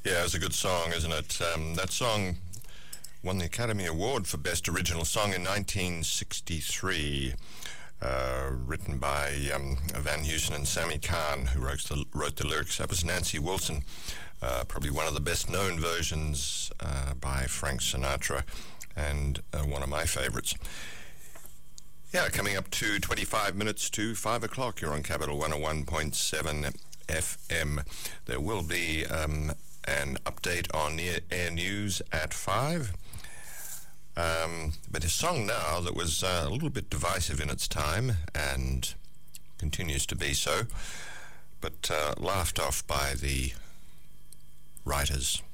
Yeah, it's a good song, isn't it? That song won the Academy Award for Best Original Song in 1963, written by Van Heusen and Sammy Kahn, who wrote the lyrics. That was Nancy Wilson, probably one of the best-known versions by Frank Sinatra, and one of my favorites. Yeah, coming up to 25 minutes to 5 o'clock, you're on Capital 101.7 FM. There will be an update on the air news at 5. But a song now that was a little bit divisive in its time and continues to be so, but laughed off by the writers.